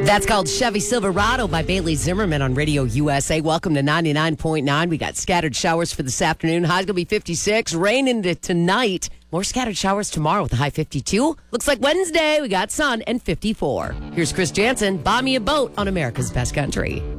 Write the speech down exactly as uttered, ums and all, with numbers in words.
That's called Chevy Silverado by Bailey Zimmerman on Radio U S A. Welcome to ninety-nine point nine. We got scattered showers for this afternoon. High's going to be fifty-six. Rain into tonight. More scattered showers tomorrow with a high fifty-two. Looks like Wednesday, we got sun and fifty-four. Here's Chris Jansen. Buy me a boat on America's Best Country.